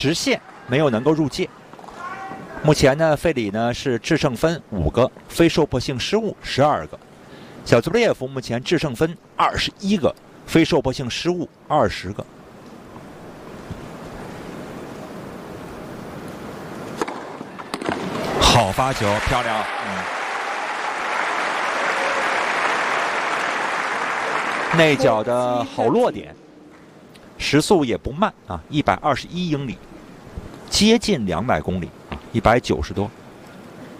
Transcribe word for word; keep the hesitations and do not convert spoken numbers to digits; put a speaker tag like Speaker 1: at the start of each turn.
Speaker 1: 直线没有能够入界。目前呢，费里呢是制胜分五个，非受迫性失误十二个。小兹布列夫目前制胜分二十一个，非受迫性失误二十个。好发球，漂亮。嗯，内角的好落点，时速也不慢啊，一百二十一英里，接近两百公里啊，一百九十多。